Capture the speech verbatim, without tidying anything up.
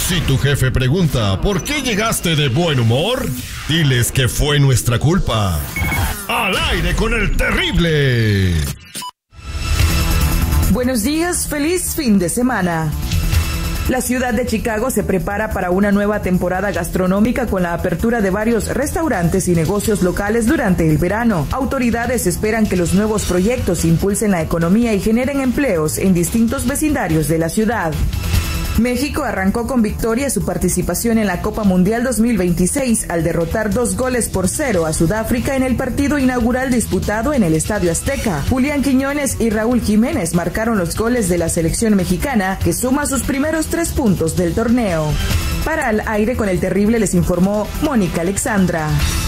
Si tu jefe pregunta ¿por qué llegaste de buen humor? Diles que fue nuestra culpa. ¡Al aire con el terrible! Buenos días, feliz fin de semana. La ciudad de Chicago se prepara para una nueva temporada gastronómica con la apertura de varios restaurantes y negocios locales durante el verano. Autoridades esperan que los nuevos proyectos impulsen la economía y generen empleos en distintos vecindarios de la ciudad. México arrancó con victoria su participación en la Copa Mundial dos mil veintiséis al derrotar dos goles por cero a Sudáfrica en el partido inaugural disputado en el Estadio Azteca. Julián Quiñones y Raúl Jiménez marcaron los goles de la selección mexicana, que suma sus primeros tres puntos del torneo. Para Al Aire con el Terrible les informó Mónica Alexandra.